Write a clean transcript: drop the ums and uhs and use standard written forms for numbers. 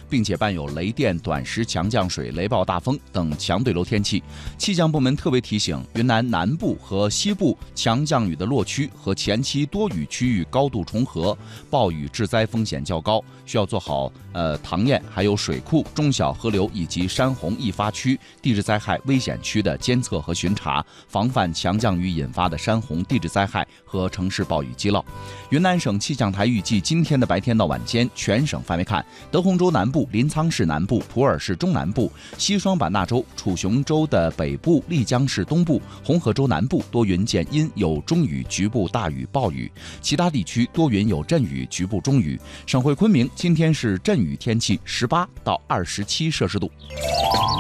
并且伴有雷电、短时强降水、雷暴大风等强对流天气。气象部门特别提醒，云南南部和西部强降雨的落区和前期多雨区域高度重合，暴雨致灾风险较高，需要做好塘堰、还有水库、中小河流以及山洪易发区、地质灾害危险区的监测和巡查，防范强降雨引发的山洪、地质灾害和城市暴雨积涝。云南省气象台预计，今天的白天到晚间，全省范围看，德宏州南部、临沧市南部、普洱市中南部、西双版纳州、楚雄州的北部、丽江市东部、红河州南部多云见阴有中雨，局部大雨暴雨，其他地区多云有阵雨，局部中雨。省会昆明今天是阵雨天气，18到27摄氏度。